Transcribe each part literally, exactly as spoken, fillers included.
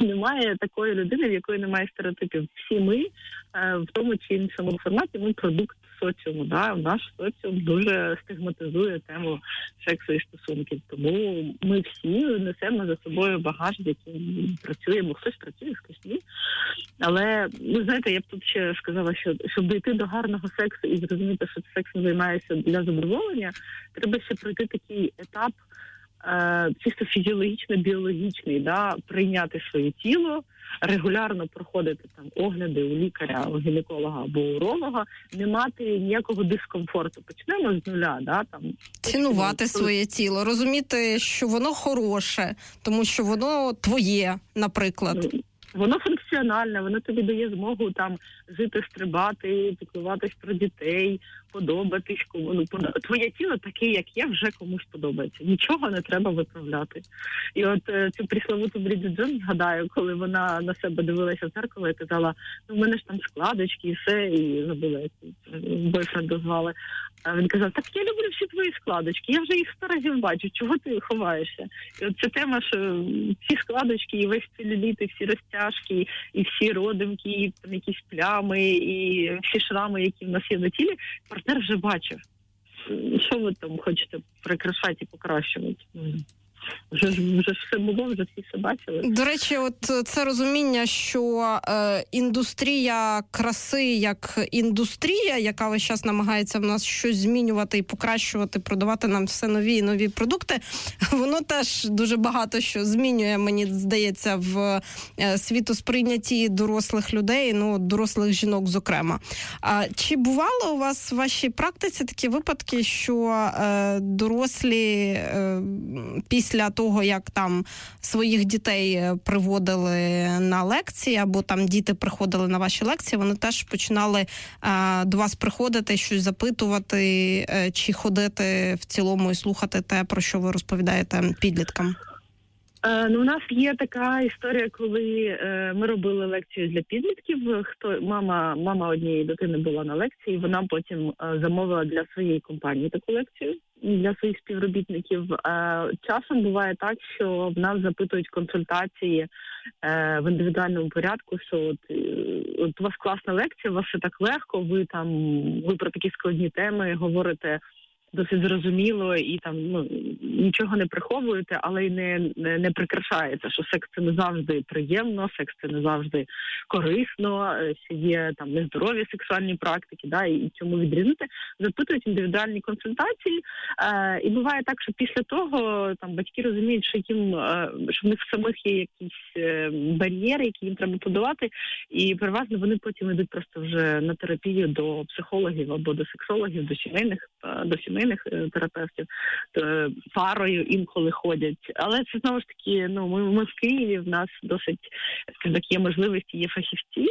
немає такої людини, в якої немає стереотипів. Всі ми е, в тому чи іншому форматі, ми продукт соціуму. Да? Наш соціум дуже стигматизує тему сексу і стосунків. Тому ми всі несемо за собою багаж, з яким працюємо. Хтось працює, хтось ні. Але, ну, знаєте, я б тут ще сказала, що щоб дійти до гарного сексу і зрозуміти, що сексом займаєшся для задоволення, треба ще пройти такий етап е, чисто фізіологічно-біологічний, да? Прийняти своє тіло, регулярно проходити там огляди у лікаря, у гінеколога або уролога, не мати ніякого дискомфорту. Почнемо з нуля, да, там цінувати почнемо своє тіло, розуміти, що воно хороше, тому що воно твоє, наприклад. Воно функціональне, воно тобі дає змогу там жити, стрибати, піклуватись про дітей, подобатись кому. Ну, твоє тіло таке, як є, вже комусь подобається. Нічого не треба виправляти. І от е, цю присловуту Бріджит Джонс, згадаю, коли вона на себе дивилася в дзеркало і казала, ну в мене ж там складочки і все, і забула, як бойфренда звали. А він казав, так я люблю всі твої складочки, я вже їх сто разів бачу, чого ти ховаєшся? І от ця тема, що всі складочки, і весь целюліт, і всі розтяжки, і всі родимки, і там якісь плями, і всі шрами, які в нас є на тілі, партнер вже бачив. Що ви там хочете прикрашати і покращувати? Вже, вже все було, вже всі все бачили. До речі, от це розуміння, що е, індустрія краси як індустрія, яка весь час намагається в нас щось змінювати і покращувати, продавати нам все нові і нові продукти, воно теж дуже багато що змінює, мені здається, в е, світосприйнятті дорослих людей, ну, дорослих жінок зокрема. А чи бувало у вас в вашій практиці такі випадки, що е, дорослі е, після Після того, як там своїх дітей приводили на лекції, або там діти приходили на ваші лекції, вони теж починали е, до вас приходити, щось запитувати, е, чи ходити в цілому і слухати те, про що ви розповідаєте підліткам? Е, ну, у нас є така історія, коли е, ми робили лекцію для підлітків. Хто мама, мама однієї дитини була на лекції, вона потім е, замовила для своєї компанії таку лекцію для своїх співробітників. Е, часом буває так, що в нас запитують консультації е, в індивідуальному порядку, що от, е, от у вас класна лекція, у вас все так легко, ви там ви про такі складні теми говорите досить зрозуміло і там ну нічого не приховуєте, але й не, не, не прикрашаєте, що секс це не завжди приємно, секс це не завжди корисно, що є там нездорові сексуальні практики, да, і чому відрізнити, запитують індивідуальні консультації. Е, і буває так, що після того там батьки розуміють, що їм е, що в них самих є якісь е, бар'єри, які їм треба подолати, і переважно вони потім йдуть просто вже на терапію до психологів або до сексологів, до сімейних до сімейних терапевтів, парою інколи ходять. Але це знову ж таки, ну, ми, ми в Києві, в нас досить, скажімо так, є можливості, є фахівці,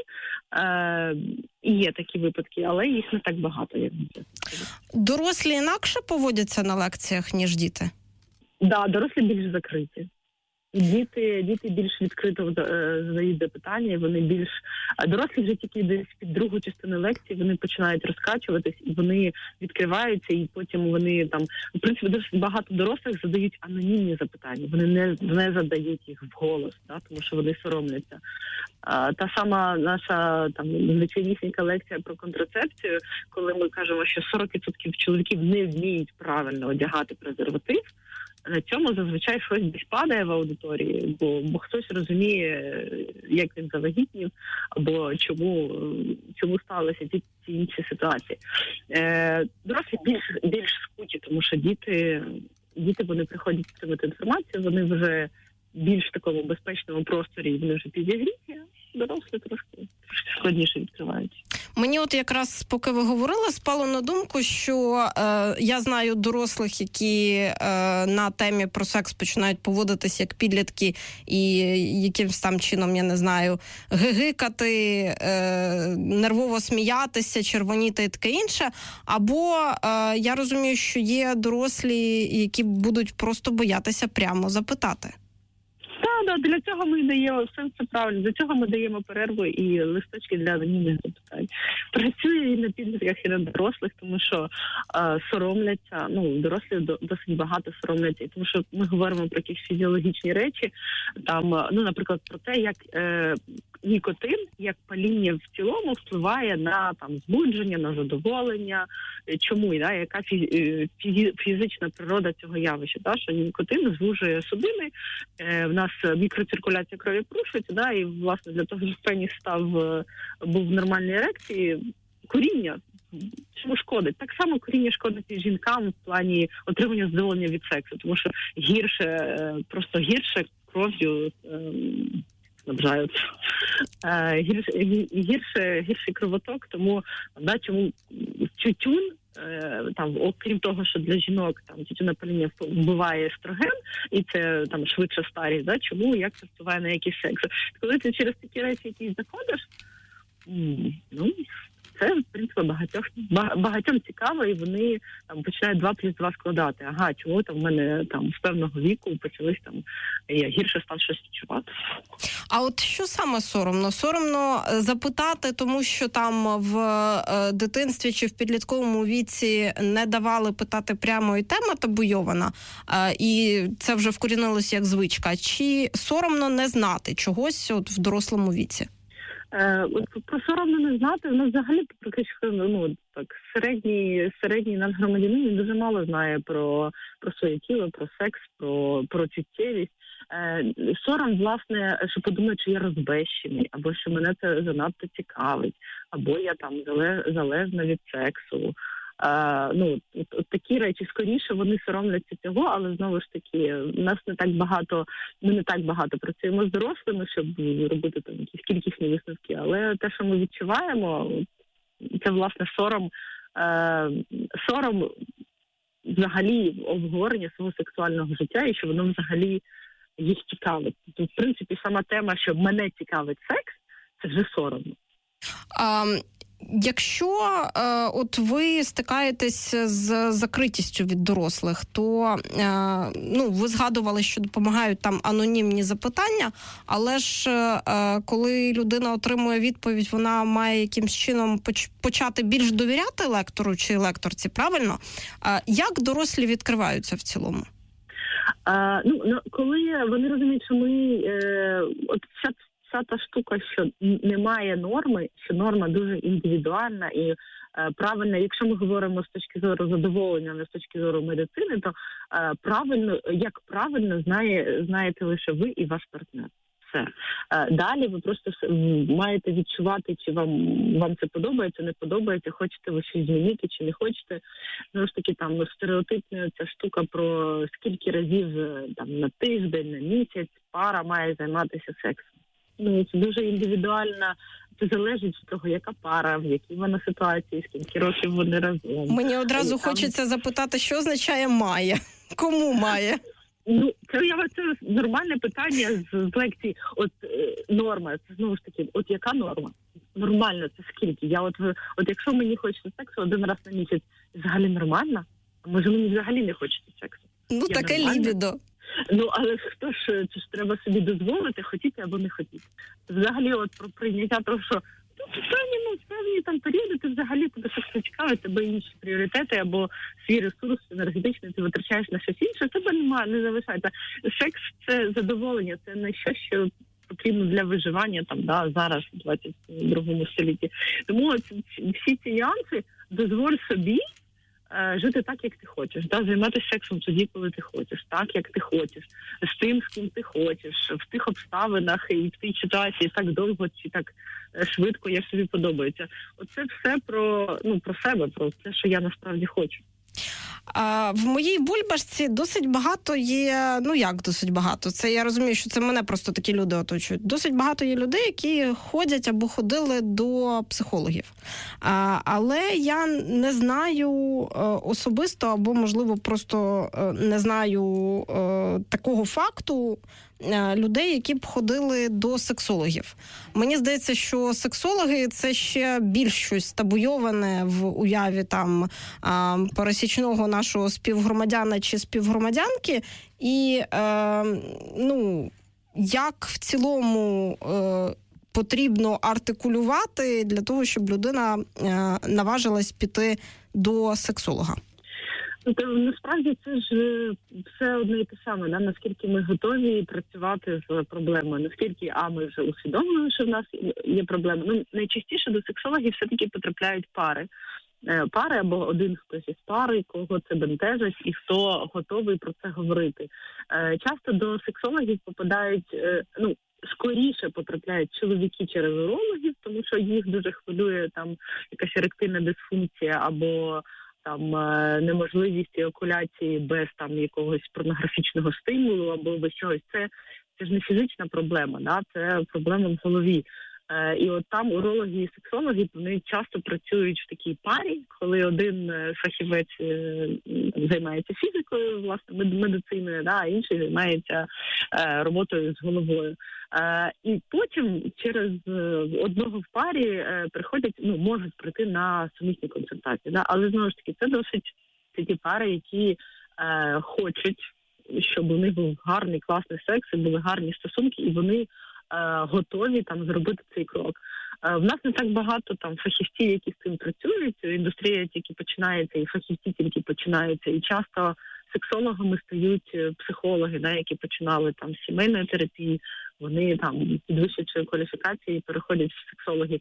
е, і є такі випадки, але їх не так багато, як буде. Дорослі інакше поводяться на лекціях, ніж діти? Так, да, дорослі більш закриті. Діти, діти більш відкрито задають запитання, вони більш... Дорослі вже тільки десь під другу частину лекції, вони починають розкачуватись, і вони відкриваються, і потім вони там... В принципі, досить багато дорослих задають анонімні запитання, вони не, не задають їх вголос, да, тому що вони соромляться. А, та сама наша там звичайнісінька лекція про контрацепцію, коли ми кажемо, що сорок відсотків чоловіків не вміють правильно одягати презерватив, на цьому зазвичай щось десь падає в аудиторії, бо, бо хтось розуміє, як він завагітнів, або чому, чому сталися ті, ті інші ситуації. Е, дорослі більш, більш скуті, тому що діти, діти вони приходять отримати інформацію, вони вже більш в такому безпечному просторі, вони вже підігріті, дорослі трошки, трошки складніше відкриваються. Мені от якраз, поки ви говорили, спало на думку, що е, я знаю дорослих, які е, на темі про секс починають поводитись як підлітки і якимсь там чином, я не знаю, гигикати, е, нервово сміятися, червоніти і таке інше. Або е, я розумію, що є дорослі, які будуть просто боятися прямо запитати. Так, да, для цього ми даємо, все це правильно, для цього ми даємо перерву і листочки для анонімних запитань. Працює і на підлітках, і на дорослих, тому що е, соромляться, ну, дорослі до, досить багато соромляться, тому що ми говоримо про якісь фізіологічні речі, там, ну, наприклад, про те, як е, нікотин, як паління в цілому впливає на там збудження, на задоволення, чому, да, яка фізі, фізі, фізична природа цього явища, да, що нікотин звужує судини, е, в нас мікроциркуляція крові порушується, да, і, власне, для того, щоб пеніс став, був в нормальній ерекції, куріння чому шкодить? Так само куріння шкодить і жінкам в плані отримання задоволення від сексу, тому що гірше, просто гірше кров'ю снабжаються. Гірше, гірше, гірший кровоток, тому, да, чому тютюн, там, окрім того, що для жінок там тютюнопаління вбиває естроген, і це там швидше старість, да, чому, як це впливає на якийсь секс? Коли ти через такі речі якісь заходиш, ну, це, в принципі, багатьох, багатьом цікаво, і вони там починають два плюс два складати. Ага, чого там в мене там з певного віку почались там, я гірше став щось відчувати. А от що саме соромно? Соромно запитати, тому що там в дитинстві чи в підлітковому віці не давали питати прямо, і тема табуйована, і це вже вкорінилося як звичка. Чи соромно не знати чогось от в дорослому віці? От про соромно не знати, ну, взагалі, практично, ну, так, середній, середній наш громадянин, він дуже мало знає про, про своє тіло, про секс, про, про чуттєвість. Е, сором, власне, що подумає, що я розбещений, або що мене це занадто цікавить, або я там залежна від сексу. Uh, ну, от, от такі речі, скоріше вони соромляться цього, але знову ж таки, у нас не так багато, ми не так багато працюємо з дорослими, щоб робити там якісь кількісні висновки, але те, що ми відчуваємо, це, власне, сором, uh, сором взагалі обговорення свого сексуального життя, і що воно взагалі їх цікавить. Тобто, в принципі, сама тема, що мене цікавить секс, це вже соромно. Um... Якщо е, от ви стикаєтесь з закритістю від дорослих, то е, ну, ви згадували, що допомагають там анонімні запитання, але ж е, коли людина отримує відповідь, вона має якимсь чином поч- почати більш довіряти лектору чи лекторці, правильно? Е, як дорослі відкриваються в цілому? А, ну, ну, коли вони розуміють, що ми е, от вся та штука, що немає норми, що норма дуже індивідуальна і е, правильна. Якщо ми говоримо з точки зору задоволення, не з точки зору медицини, то е, правильно, як правильно знає, знаєте лише ви і ваш партнер. Все. Е, далі ви просто маєте відчувати, чи вам, вам це подобається, не подобається, хочете ви щось змінити, чи не хочете. Знову ж таки, там стереотипна ця штука про скільки разів там на тиждень, на місяць пара має займатися сексом. Ну, це дуже індивідуально, це залежить від того, яка пара, в якій вона ситуації, скільки років вони разом. Мені одразу і хочеться там... запитати, що означає «має»? Кому має? Ну, це, я, це нормальне питання з, з лекції. От е, норма, це знову ж таки, от яка норма? Нормально, це скільки? Я от, от якщо мені хочеться сексу один раз на місяць, взагалі нормально? А може мені взагалі не хочеться сексу? Ну, я таке нормальна? лібідо. Ну, але хто ж, це ж треба собі дозволити, хотіти або не хотіти. Взагалі, от про прийняття того, що ну, певні, ну, певні там періоди, ти взагалі тебе щось не цікавить, тебе інші пріоритети або свій ресурс енергетичний ти витрачаєш на щось інше, тебе немає, не залишається. Секс – це задоволення, це не щось, що потрібно для виживання там, да, зараз, у двадцять другому столітті. Тому всі ці нюанси дозволь собі жити так, як ти хочеш, да? Займатися сексом тоді, коли ти хочеш, так, як ти хочеш, з тим, з ким ти хочеш, в тих обставинах і в тій ситуації так довго чи так швидко, як тобі подобається. Оце все про, ну, про себе, про те, що я насправді хочу. А, в моїй бульбашці досить багато є, ну як досить багато, це я розумію, що це мене просто такі люди оточують. Досить багато є людей, які ходять або ходили до психологів. А, але я не знаю е, особисто, або, можливо, просто е, не знаю е, такого факту, людей, які б ходили до сексологів. Мені здається, що сексологи – це ще більш щось табуйоване в уяві там пересічного нашого співгромадяна чи співгромадянки. І, е, ну, як в цілому е, потрібно артикулювати для того, щоб людина е, наважилась піти до сексолога? Тобто, насправді це ж все одне і те саме, да? Наскільки ми готові працювати з проблемою, наскільки а ми вже усвідомлюємо, що в нас є проблеми. Ну, найчастіше до сексологів все-таки потрапляють пари. Пари або один хтось із пари, кого це бентежить і хто готовий про це говорити. Часто до сексологів попадають, ну, скоріше потрапляють чоловіки через урологів, тому що їх дуже хвилює там якась еректильна дисфункція або там неможливість еякуляції без там якогось порнографічного стимулу або без чогось. Це, це ж не фізична проблема, да? Це проблема в голові. Е, і от там урологи і сексологи, вони часто працюють в такій парі, коли один фахівець е, займається фізикою, власне, медициною, да, а інший займається е, роботою з головою. Е, і потім через одного в парі е, приходять, ну, можуть прийти на сумісні консультації. Да? Але, знову ж таки, це досить такі пари, які е, хочуть, щоб у них був гарний, класний секс, і були гарні стосунки, і вони готові там зробити цей крок. В нас не так багато там фахівців, які з цим працюють. Індустрія тільки починається, і фахівці тільки починаються. І часто сексологами стають психологи, да, які починали там з сімейної терапії. Вони там підвищують кваліфікації і переходять в сексологи.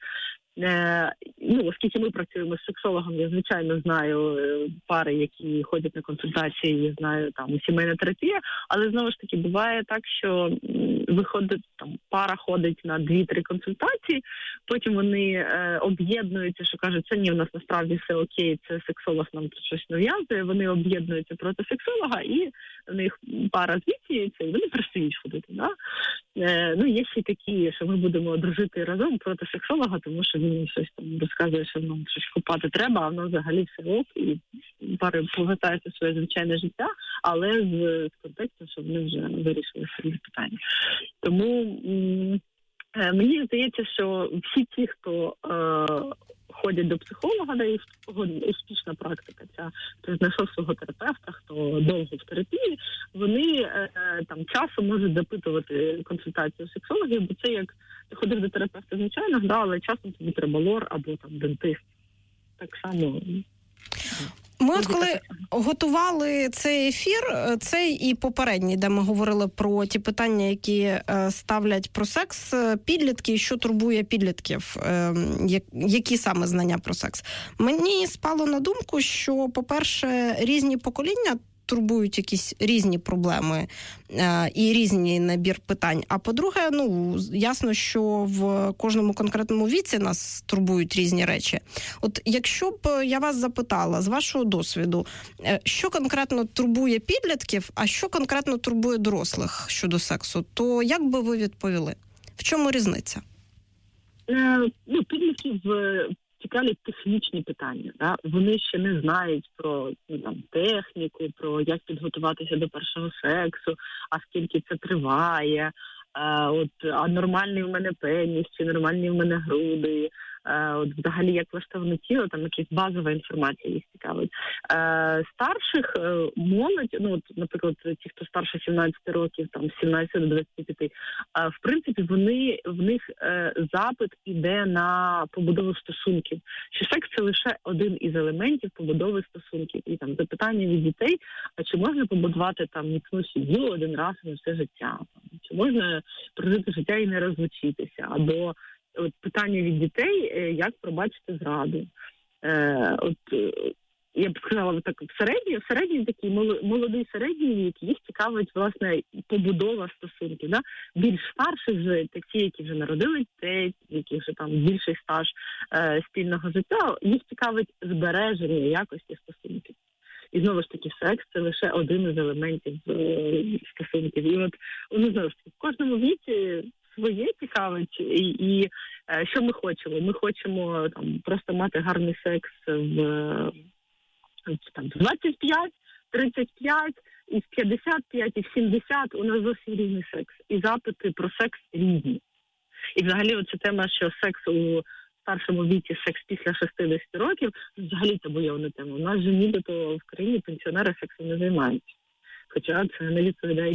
Е, ну, оскільки ми працюємо з сексологом, я, звичайно, знаю пари, які ходять на консультації, я знаю там сімейна терапія, але, знову ж таки, буває так, що виходить, там, пара ходить на дві-три консультації, потім вони е, об'єднуються, що кажуть, це ні, в нас насправді все окей, це сексолог нам тут щось нав'язує, вони об'єднуються проти сексолога, і в них пара звідсіється, і вони перестають ходити, да? Е, ну, є ще такі, що ми будемо дружити разом проти сексолога, тому що він щось там розказує, що нам щось купати треба, а воно взагалі все ок, і пари повертаються в своє звичайне життя, але з, з контексту, що вони вже вирішили свої питання. Тому м- мені здається, що всі ті, хто е- ходять до психолога, да, і успішна практика ця, хто знайшов свого терапевта, хто довго в терапії, вони е, там часом можуть запитувати консультацію сексологів, бо це як ти ходиш до терапевта звичайно, да, але часом тобі треба лор або там дентист. Так само. Ми от коли готували цей ефір, цей і попередній, де ми говорили про ті питання, які ставлять про секс підлітки, що турбує підлітків, які саме знання про секс. Мені спало на думку, що, по-перше, різні покоління турбують якісь різні проблеми е, і різний набір питань. А по-друге, ну, ясно, що в кожному конкретному віці нас турбують різні речі. От якщо б я вас запитала, з вашого досвіду, е, що конкретно турбує підлітків, а що конкретно турбує дорослих щодо сексу, то як би ви відповіли? В чому різниця? Е, ну, підлітків цікавлять технічні питання. Да? Вони ще не знають про, ну, там, техніку, про як підготуватися до першого сексу, а скільки це триває, а, от, а нормальний в мене пеніс, чи нормальні в мене груди, а, от, взагалі як влаштоване тіло, там якась базова інформація їх цікавить. А, старших молодь, ну, от, наприклад, ті, хто старше сімнадцяти років, там, з сімнадцяти до двадцяти п'яти, а, в принципі, вони, в них е, запит іде на побудову стосунків. Що секс – це лише один із елементів побудови стосунків. І там запитання від дітей, а чи можна побудувати там міцну сім'ю один раз на все життя? Чи можна прожити життя і не розлучитися? Або от питання від дітей, як пробачити зраду. Е, от, я б сказала, так, в середній, в середній такий молодий середній вік, їх цікавить, власне, побудова стосунків. Да? Більш старших вже, такі, які вже народили дітей, які вже там більший стаж е, спільного життя, їх цікавить збереження якості стосунків. І знову ж таки, секс – це лише один із елементів е, стосунків. І от, ну, знову ж таки, в кожному віці своє цікавить, і, і е, що ми хочемо? Ми хочемо там просто мати гарний секс в, там, в двадцять п'ять, тридцять п'ять, і в п'ятдесят п'ять, і в сімдесят у нас зовсім різний секс. І запити про секс різні. І взагалі оця тема, що секс у старшому віці, секс після шістдесят років, взагалі це бойовна тема. У нас же нібито в країні пенсіонери сексом не займаються. Хоча це не відповідає дійсно.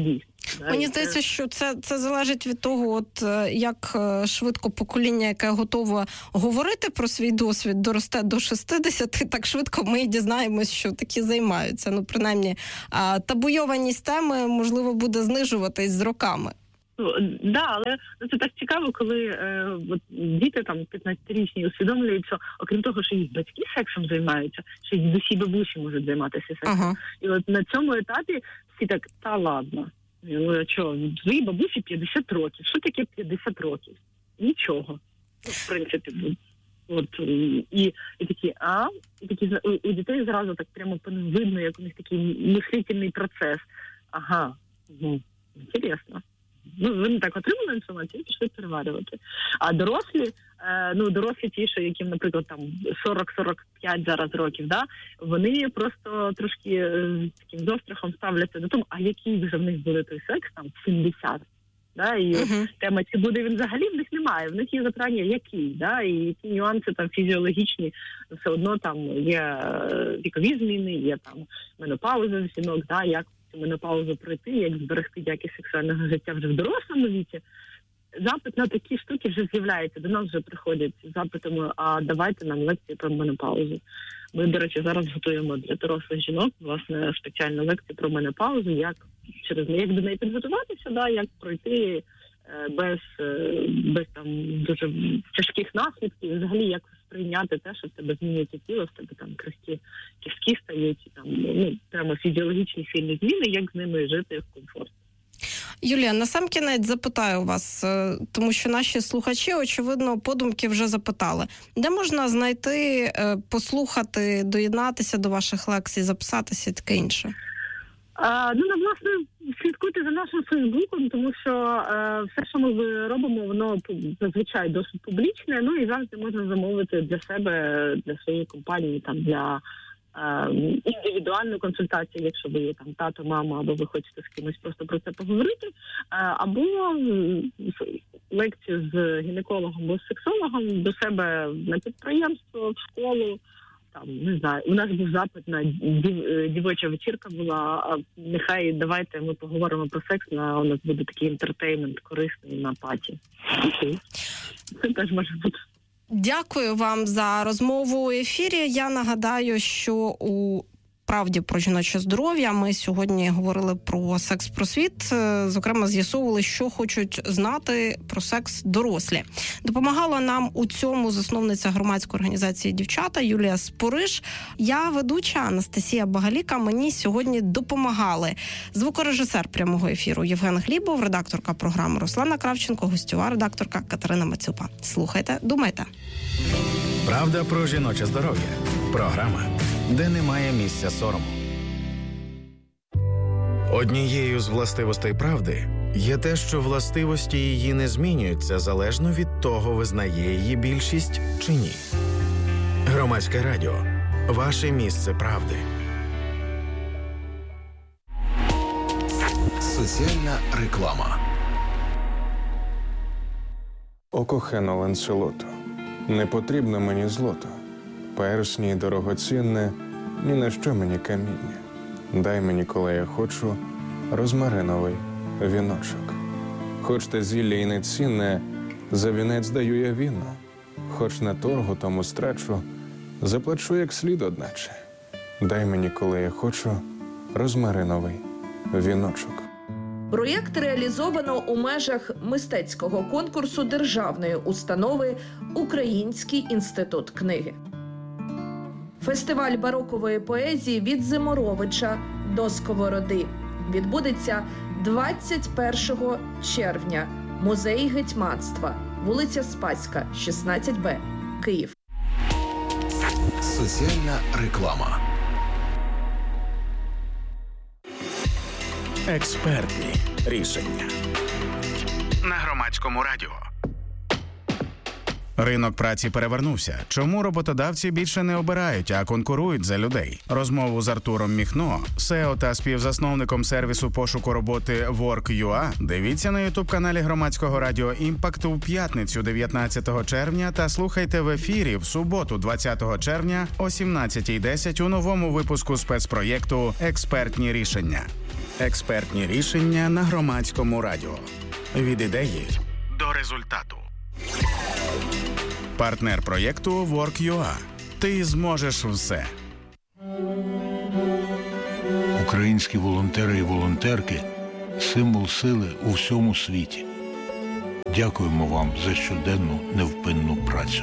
Мені здається, що це, це залежить від того, от як швидко покоління, яке готове говорити про свій досвід, доросте до шістдесят, так швидко ми і дізнаємось, що такі займаються. Ну, принаймні, табуйованість теми, можливо, буде знижуватись з роками. Ну, да, але ну, це так цікаво, коли е, от, діти там п'ятнадцятирічні усвідомлюють, що окрім того, що їх батьки сексом займаються, ще й дідусі бабусі можуть займатися сексом. Ага. І от на цьому етапі всі так, та ладно. Ну, що, твоїй бабусі п'ятдесят років. Що таке п'ятдесят років? Нічого. В принципі, от, і, і такі, а? І такі, у, у дітей зразу так прямо видно, як у них такий мислительний процес. Ага, ну, інтересно. Ну, вони так отримали інформацію і пішли переварювати. А дорослі, е, ну, дорослі ті, що яким, наприклад, там сорок-сорок п'ять зараз років, да, вони просто трошки з таким застрахом ставляться до того, а який вже в них буде той секс, там, сімдесят. Да, і uh-huh. тема, чи буде він взагалі, в них немає. В них є запитання, який, да, і які нюанси там фізіологічні, все одно там є вікові зміни, є там менопауза в жінок, да, як менопаузу пройти, як зберегти якість сексуального життя вже в дорослому віці. Запит на такі штуки вже з'являється. До нас вже приходять з запитами, а давайте нам лекції про менопаузу. Ми, до речі, зараз готуємо для дорослих жінок, власне, спеціальну лекцію про менопаузу, як через як до неї підготуватися, да, як пройти е, без, е, без там дуже тяжких наслідків, взагалі як сприйняти те, що в тебе змінюється тіло, в тебе там крихкі кістки стають, там, ну, прямо фізіологічні сильні зміни, як з ними жити в комфорті. Юлія, насамкінець запитаю вас, тому що наші слухачі, очевидно, подумки вже запитали. Де можна знайти, послухати, доєднатися до ваших лекцій, записатися і таке інше? А, ну, власне, слідкуйте за нашим Фейсбуком, тому що е, все, що ми робимо, воно зазвичай досить публічне, ну і завжди можна замовити для себе, для своєї компанії, там, для е, індивідуальну консультацію, якщо ви є там тато, мама, або ви хочете з кимось просто про це поговорити, е, або лекцію з гінекологом або з сексологом до себе на підприємство, в школу. Там, не знаю, у нас був запит на дів, дівоча вечірка була, а нехай давайте ми поговоримо про секс, на у нас буде такий інтертеймент корисний на паті. Це теж може бути. Дякую вам за розмову у ефірі. Я нагадаю, що у «Правді про жіноче здоров'я» ми сьогодні говорили про секс-просвіт, зокрема з'ясовували, що хочуть знати про секс дорослі. Допомагала нам у цьому засновниця громадської організації «Дівчата» Юлія Спориш. Я ведуча Анастасія Багаліка, мені сьогодні допомагали звукорежисер прямого ефіру Євген Глібов, редакторка програми Руслана Кравченко, гостьова редакторка Катерина Мацюпа. Слухайте, думайте. «Правда про жіноче здоров'я» – програма, де немає місця сорому. Однією з властивостей правди є те, що властивості її не змінюються залежно від того, визнає її більшість чи ні. Громадське радіо – ваше місце правди. Соціальна реклама. О кохано Ланселото, не потрібно мені злото. Персні дорогоцінне, ні на що мені каміння. Дай мені, коли я хочу, розмариновий віночок. Хоч те зілля і не цінне, за вінець даю я віно. Хоч на торгу тому страчу, заплачу як слід одначе. Дай мені, коли я хочу, розмариновий віночок. Проєкт реалізовано у межах мистецького конкурсу державної установи «Український інститут книги». Фестиваль барокової поезії «Від Зиморовича до Сковороди» відбудеться двадцять першого червня. Музей гетьманства. Вулиця Спаська, шістнадцять Б. Київ. Соціальна реклама. Експертні рішення на Громадському радіо. Ринок праці перевернувся. Чому роботодавці більше не обирають, а конкурують за людей? Розмову з Артуром Міхно, сео та співзасновником сервісу пошуку роботи Work.ua, дивіться на ютуб-каналі Громадського радіо «Імпакт» у п'ятницю дев'ятнадцятого червня та слухайте в ефірі в суботу двадцятого червня о сімнадцятій десять у новому випуску спецпроєкту «Експертні рішення». Експертні рішення на Громадському радіо. Від ідеї до результату. Партнер проєкту Work.ua. Ти зможеш все. Українські волонтери і волонтерки – символ сили у всьому світі. Дякуємо вам за щоденну невпинну працю.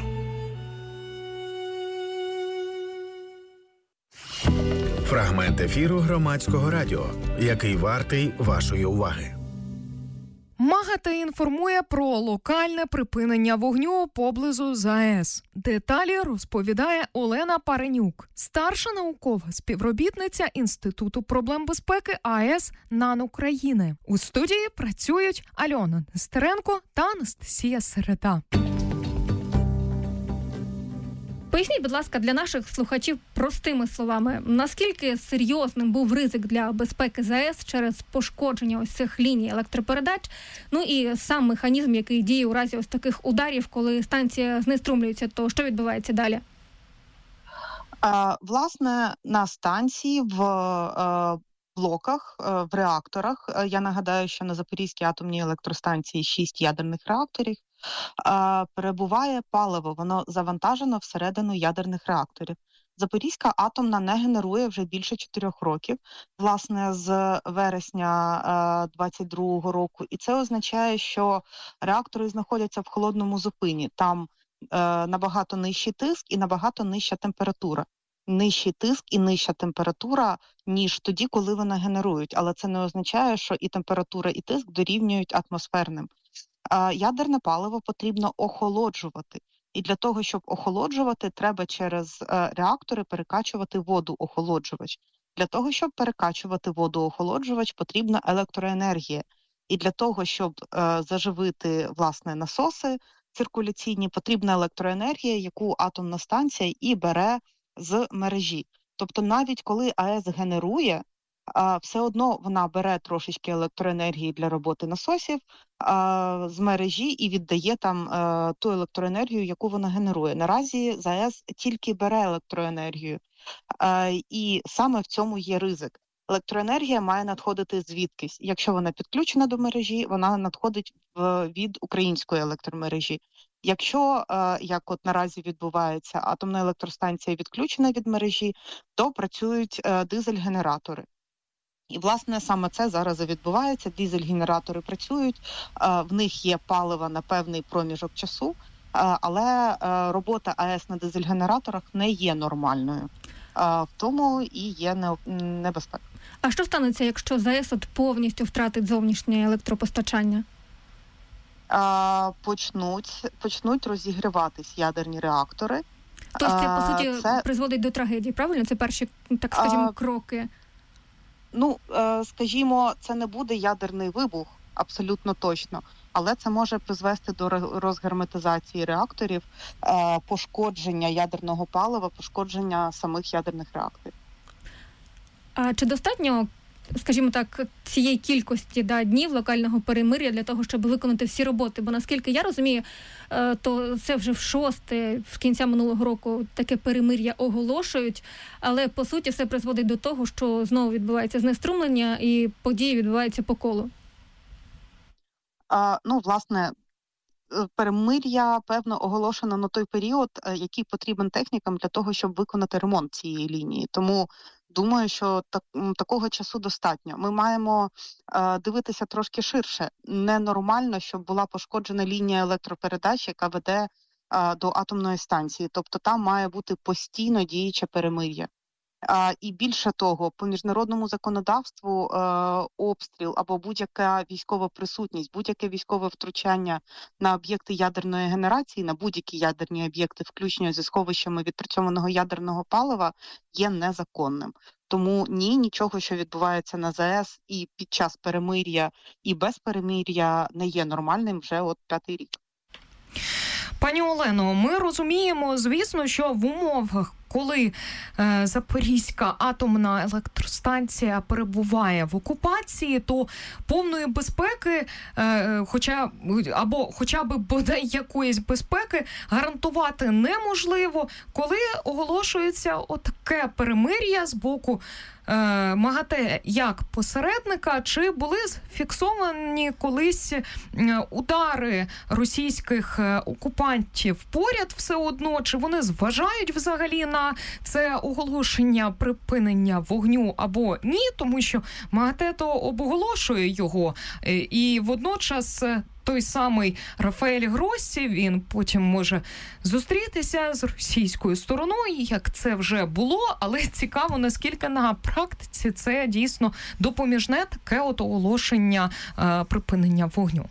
Фрагмент ефіру Громадського радіо, який вартий вашої уваги. МАГАТЕ інформує про локальне припинення вогню поблизу ЗАЕС. Деталі розповідає Олена Паренюк, старша наукова співробітниця Інституту проблем безпеки АЕС НАН України. У студії працюють Альона Нестеренко та Анастасія Середа. Поясніть, будь ласка, для наших слухачів простими словами, наскільки серйозним був ризик для безпеки ЗАЕС через пошкодження ось цих ліній електропередач, ну і сам механізм, який діє у разі ось таких ударів, коли станція знеструмлюється, то що відбувається далі? А, власне, на станції в а, блоках, а, в реакторах, а, я нагадаю, що на Запорізькій атомній електростанції шість ядерних реакторів, перебуває паливо, воно завантажено всередину ядерних реакторів. Запорізька атомна не генерує вже більше чотирьох років, власне, з вересня двадцять другого року. І це означає, що реактори знаходяться в холодному зупині. Там набагато нижчий тиск і набагато нижча температура. Нижчий тиск і нижча температура, ніж тоді, коли вони генерують. Але це не означає, що і температура, і тиск дорівнюють атмосферним. Ядерне паливо потрібно охолоджувати. І для того, щоб охолоджувати, треба через реактори перекачувати воду-охолоджувач. Для того, щоб перекачувати воду-охолоджувач, потрібна електроенергія. І для того, щоб заживити, власне, насоси циркуляційні, потрібна електроенергія, яку атомна станція і бере з мережі. Тобто навіть коли АЕС генерує, Uh, все одно вона бере трошечки електроенергії для роботи насосів uh, з мережі і віддає там uh, ту електроенергію, яку вона генерує. Наразі ЗАЕС тільки бере електроенергію. Uh, і саме в цьому є ризик. Електроенергія має надходити звідкись. Якщо вона підключена до мережі, вона надходить в, від української електромережі. Якщо, uh, як от наразі відбувається, атомна електростанція відключена від мережі, то працюють uh, дизель-генератори. І, власне, саме це зараз і відбувається. Дизель-генератори працюють, в них є паливо на певний проміжок часу, але робота АЕС на дизель-генераторах не є нормальною. В тому і є небезпека. А що станеться, якщо ЗАЕС от повністю втратить зовнішнє електропостачання? Почнуть, почнуть розігріватись ядерні реактори. Тож це, по суті, це... призводить до трагедії, правильно? Це перші, так скажімо, кроки. Ну, скажімо, це не буде ядерний вибух, абсолютно точно, але це може призвести до розгерметизації реакторів, пошкодження ядерного палива, пошкодження самих ядерних реакторів. А чи достатньо, скажімо так, цієї кількості да, днів локального перемир'я для того, щоб виконати всі роботи? Бо, наскільки я розумію, то це вже в шосте, в кінця минулого року таке перемир'я оголошують, але, по суті, все призводить до того, що знову відбувається знеструмлення і події відбуваються по колу. А, ну, власне, перемир'я, певно, оголошено на той період, який потрібен технікам для того, щоб виконати ремонт цієї лінії. Тому думаю, що так, такого часу достатньо. Ми маємо е, дивитися трошки ширше. Ненормально, щоб була пошкоджена лінія електропередач, яка веде е, до атомної станції. Тобто там має бути постійно діюче перемир'я. Е, і більше того, по міжнародному законодавству е, обстріл або будь-яка військова присутність, будь-яке військове втручання на об'єкти ядерної генерації, на будь-які ядерні об'єкти, включно зі сховищами відпрацьованого ядерного палива, є незаконним. Тому ні, нічого, що відбувається на ЗАЕС і під час перемир'я, і без перемир'я не є нормальним вже от п'ятий рік. Пані Олено, ми розуміємо, звісно, що в умовах, коли е, Запорізька атомна електростанція перебуває в окупації, то повної безпеки, е, хоча або хоча б бодай якоїсь безпеки гарантувати неможливо, коли оголошується отаке перемир'я з боку е, МАГАТЕ як посередника, чи були фіксовані колись удари російських окупантів поряд все одно, чи вони зважають взагалі на це оголошення припинення вогню або ні, тому що МАГАТЕ то обголошує його, і водночас той самий Рафаель Гроссі, він потім може зустрітися з російською стороною, як це вже було, але цікаво, наскільки на практиці це дійсно допоміжне таке от оголошення е, припинення вогню.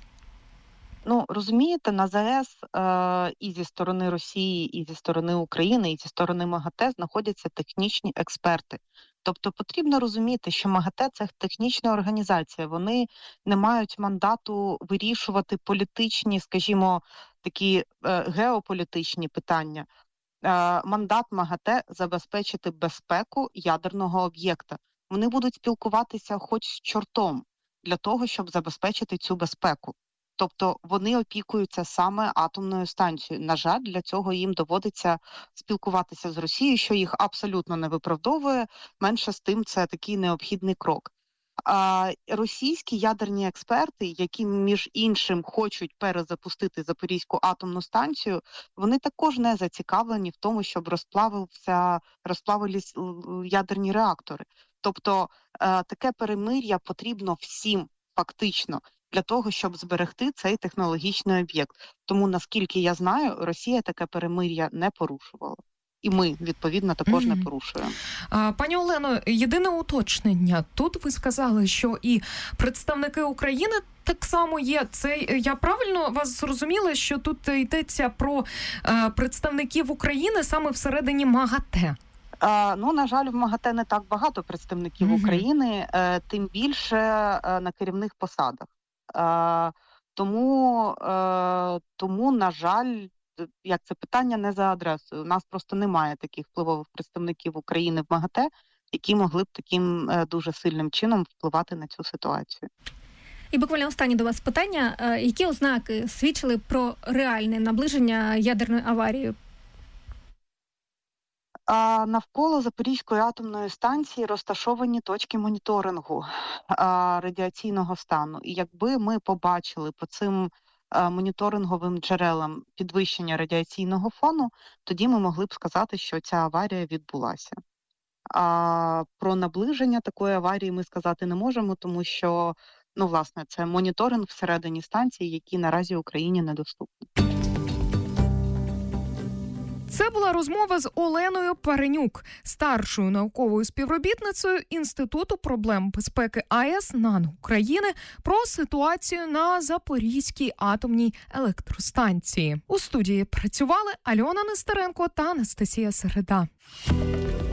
Ну, розумієте, на ЗАЕС е, і зі сторони Росії, і зі сторони України, і зі сторони МАГАТЕ знаходяться технічні експерти. Тобто потрібно розуміти, що МАГАТЕ – це технічна організація. Вони не мають мандату вирішувати політичні, скажімо, такі е, геополітичні питання. Е, мандат МАГАТЕ – забезпечити безпеку ядерного об'єкта. Вони будуть спілкуватися хоч з чортом для того, щоб забезпечити цю безпеку. Тобто вони опікуються саме атомною станцією. На жаль, для цього їм доводиться спілкуватися з Росією, що їх абсолютно не виправдовує. Менше з тим, це такий необхідний крок. А російські ядерні експерти, які, між іншим, хочуть перезапустити Запорізьку атомну станцію, вони також не зацікавлені в тому, щоб розплавився, розплавились ядерні реактори. Тобто таке перемир'я потрібно всім фактично, для того, щоб зберегти цей технологічний об'єкт. Тому, наскільки я знаю, Росія таке перемир'я не порушувала. І ми, відповідно, також mm-hmm. не порушуємо. А, пані Олено, єдине уточнення. Тут ви сказали, що і представники України так само є. Це, я правильно вас зрозуміла, що тут йдеться про е, представників України саме всередині МАГАТЕ? А, ну, на жаль, в МАГАТЕ не так багато представників mm-hmm. України, е, тим більше е, на керівних посадах. Е, тому, е, тому, на жаль, як це питання не за адресою. У нас просто немає таких впливових представників України в МАГАТЕ, які могли б таким е, дуже сильним чином впливати на цю ситуацію. І буквально останнє до вас питання. Е, які ознаки свідчили про реальне наближення ядерної аварії? А навколо Запорізької атомної станції розташовані точки моніторингу а, радіаційного стану. І якби ми побачили по цим а, моніторинговим джерелам підвищення радіаційного фону, тоді ми могли б сказати, що ця аварія відбулася. А про наближення такої аварії ми сказати не можемо, тому що, ну, власне, це моніторинг всередині станції, який наразі Україні недоступний. Це була розмова з Оленою Паренюк, старшою науковою співробітницею Інституту проблем безпеки АЕС НАН України, про ситуацію на Запорізькій атомній електростанції. У студії працювали Альона Нестеренко та Анастасія Середа.